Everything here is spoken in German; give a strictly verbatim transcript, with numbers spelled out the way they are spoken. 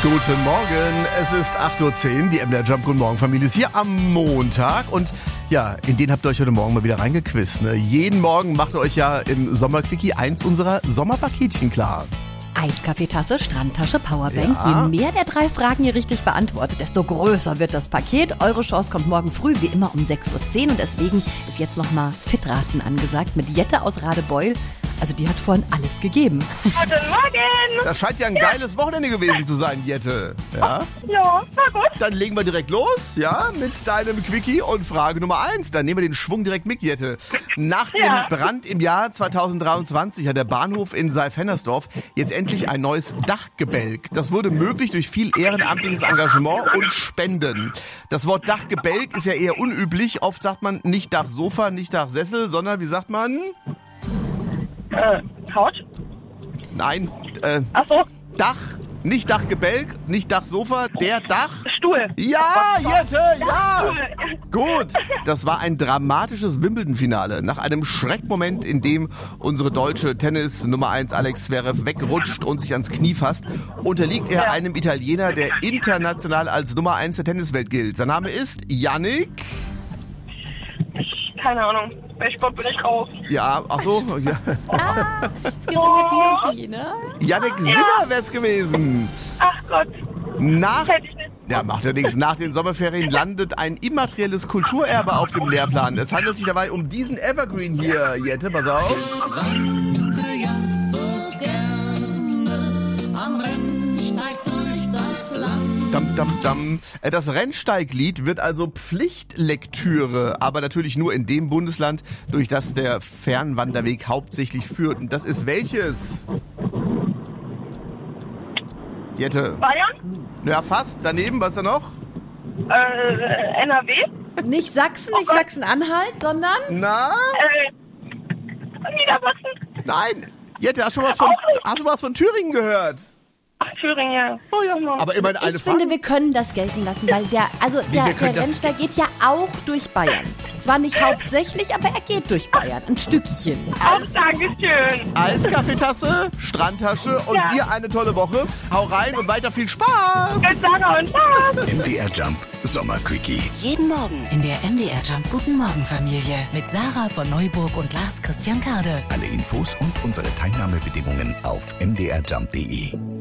Guten Morgen, es ist acht Uhr zehn, die M D R Jump Guten Morgen Familie ist hier am Montag und ja, in den habt ihr euch heute Morgen mal wieder reingequizt. Ne? Jeden Morgen macht ihr euch ja im Sommerquickie eins unserer Sommerpaketchen klar. Eiskaffeetasse, Strandtasche, Powerbank. Ja. Je mehr der drei Fragen ihr richtig beantwortet, desto größer wird das Paket. Eure Chance kommt morgen früh, wie immer um sechs Uhr zehn. Und deswegen ist jetzt nochmal Fitraten angesagt mit Jette aus Radebeul. Also die hat vorhin alles gegeben. Guten Morgen! Das scheint ja ein geiles Wochenende gewesen zu sein, Jette. Ja? Ja, na gut. Dann legen wir direkt los, ja, mit deinem Quickie und Frage Nummer eins. Dann nehmen wir den Schwung direkt mit, Jette. Nach dem Ja. Brand im Jahr zweitausenddreiundzwanzig hat der Bahnhof in Seif-Hennersdorf jetzt endlich ein neues Dachgebälk. Das wurde möglich durch viel ehrenamtliches Engagement und Spenden. Das Wort Dachgebälk ist ja eher unüblich. Oft sagt man nicht Dachsofa, nicht Dachsessel, sondern wie sagt man? Äh, Couch? Nein, äh, Ach so, Dach, nicht Dachgebälk, nicht Dachsofa, der Dach. Stuhl. Ja, Jette, ja! Stuhl. Gut, das war ein dramatisches Wimbledon-Finale. Nach einem Schreckmoment, in dem unsere deutsche Tennis-Nummer eins Alex Zverev wegrutscht und sich ans Knie fasst, unterliegt er einem Italiener, der international als Nummer eins der Tenniswelt gilt. Sein Name ist Yannick. Keine Ahnung. Bei Sport bin ich raus. Ja, ach so, ja. Ah, es gibt immer die und die, ne? Yannick Sinner wär's gewesen. Ach Gott. Nach, Hätte ich nicht. ja, macht ja nichts. Nach den Sommerferien landet ein immaterielles Kulturerbe auf dem Lehrplan. Es handelt sich dabei um diesen Evergreen hier, Jette, pass auf. Wandere ja so gerne am Rennsteig durch das Land. Dam, dam, dam. Äh, Das Rennsteiglied wird also Pflichtlektüre, aber natürlich nur in dem Bundesland, durch das der Fernwanderweg hauptsächlich führt. Und das ist welches? Jette. Bayern? Ja, fast. Daneben, was da noch? Äh, N R W? Nicht Sachsen, nicht Sachsen-Anhalt, sondern Na? Äh, Niedersachsen? Nein. Jette, hast du was von, hast du was von Thüringen gehört? Ach, Thüringen, ja. Oh ja, aber immerhin eine ich Frage. finde, wir können das gelten lassen, weil der, also Wie, der, wir können der das- Rennsteig geht ja auch durch Bayern. Zwar nicht hauptsächlich, aber er geht durch Bayern. Ein Stückchen. Ach, Dankeschön. Eiskaffeetasse, Strandtasche und Ja. dir eine tolle Woche. Hau rein und weiter viel Spaß. Mit Sarah und Spaß. M D R Jump Sommerquickie. Jeden Morgen in der M D R Jump Guten Morgen Familie mit Sarah von Neuburg und Lars Christian Kade. Alle Infos und unsere Teilnahmebedingungen auf m d r jump punkt d e.